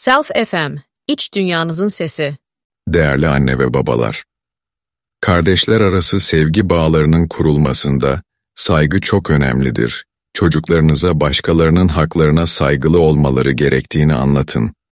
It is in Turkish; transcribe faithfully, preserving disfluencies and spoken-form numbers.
Self F M, iç dünyanızın sesi. Değerli anne ve babalar, kardeşler arası sevgi bağlarının kurulmasında saygı çok önemlidir. Çocuklarınıza başkalarının haklarına saygılı olmaları gerektiğini anlatın.